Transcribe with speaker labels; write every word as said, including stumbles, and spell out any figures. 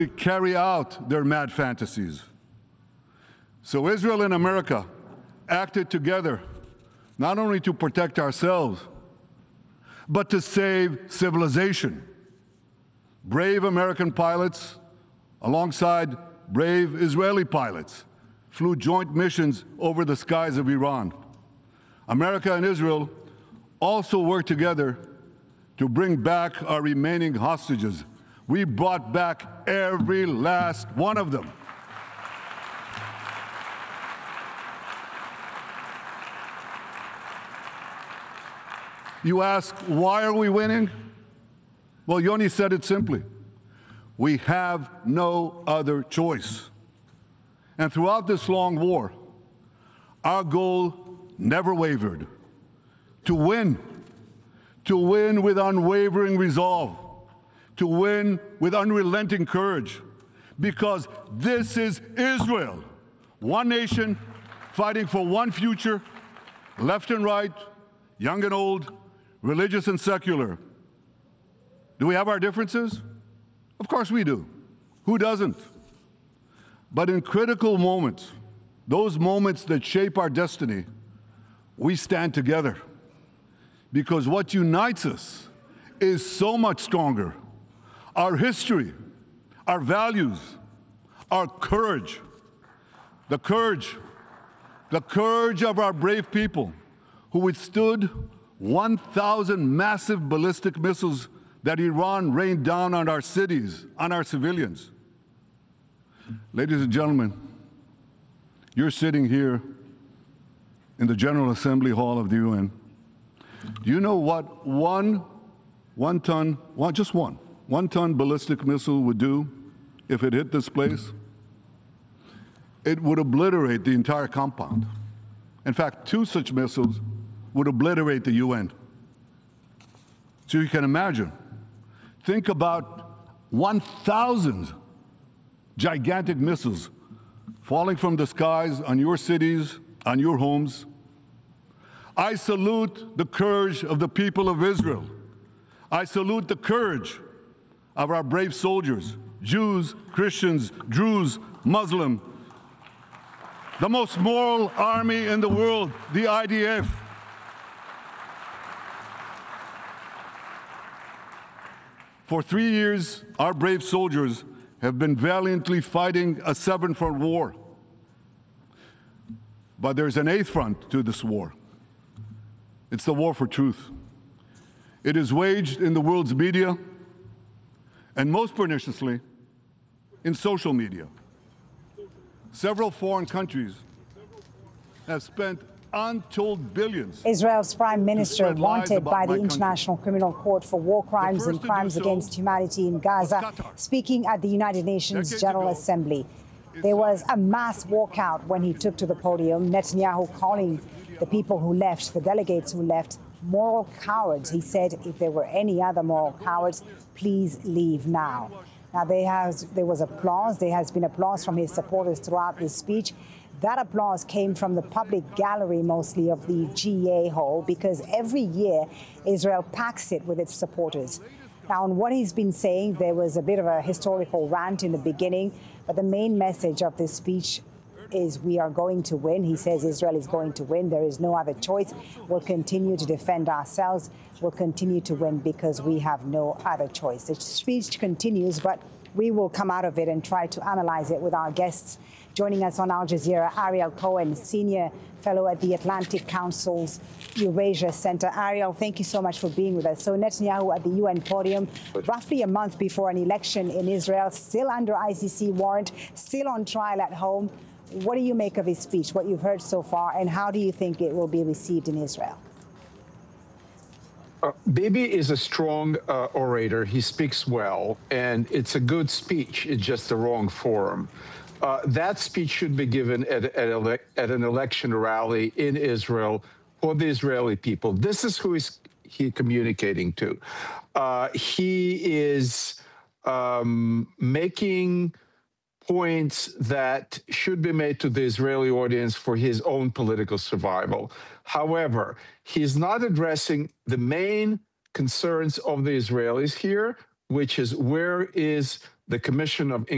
Speaker 1: carry out their mad fantasies. So Israel and America acted together not only to protect ourselves, but to save civilization. Brave American pilots, alongside brave Israeli pilots, flew joint missions over the skies of Iran. America and Israel also worked together to bring back our remaining hostages. We brought back every last one of them. You ask, why are we winning? Well, Yoni said it simply. We have no other choice. And throughout this long war, our goal never wavered: to win, to win with unwavering resolve, to win with unrelenting courage, because this is Israel, one nation fighting for one future, left and right, young and old, religious and secular. Do we have our differences? Of course we do. Who doesn't? But in critical moments, those moments that shape our destiny, we stand together. Because what unites us is so much stronger. Our history, our values, our courage, the courage, the courage of our brave people who withstood one thousand massive ballistic missiles that Iran rained down on our cities, on our civilians. Ladies and gentlemen, you're sitting here in the General Assembly Hall of the U N. Do you know what one one-ton, one, just one, one-ton ballistic missile would do if it hit this place? It would obliterate the entire compound. In fact, two such missiles would obliterate the U N. So you can imagine, think about one thousand gigantic missiles falling from the skies on your cities, on your homes. I salute the courage of the people of Israel. I salute the courage of our brave soldiers, Jews, Christians, Druze, Muslim, the most moral army in the world, the I D F. For three years, our brave soldiers have been valiantly fighting a seven-front war. But there's an eighth front to this war. It's the war for truth. It is waged in the world's media, and most perniciously, in social media. Several foreign countries have spent untold billions.
Speaker 2: Israel's prime minister, wanted by the International Criminal Court for war crimes and crimes against humanity in Gaza, speaking at the United Nations General Assembly. There was a mass walkout when he took to the podium, Netanyahu calling the people who left, the delegates who left, moral cowards. He said if there were any other moral cowards, please leave now. Now, there, has, there was applause. There has been applause from his supporters throughout this speech. That applause came from the public gallery, mostly, of the G A Hall, because every year Israel packs it with its supporters. Now, on what he's been saying, there was a bit of a historical rant in the beginning, but the main message of this speech is we are going to win. He says Israel is going to win. There is no other choice. We'll continue to defend ourselves. We'll continue to win because we have no other choice. The speech continues, but we will come out of it and try to analyze it with our guests. Joining us on Al Jazeera, Ariel Cohen, Senior Fellow at the Atlantic Council's Eurasia Center. Ariel, thank you so much for being with us. So Netanyahu at the U N podium, roughly a month before an election in Israel, still under I C C warrant, still on trial at home. What do you make of his speech, what you've heard so far, and how do you think it will be received in Israel?
Speaker 3: Uh, Bibi is a strong uh, orator. He speaks well, and it's a good speech. It's just the wrong forum. Uh, that speech should be given at, at, ele at an election rally in Israel for the Israeli people. This is who is he communicating to. Uh, he is um, making points that should be made to the Israeli audience for his own political survival. However, he's not addressing the main concerns of the Israelis here, which is where is the Commission of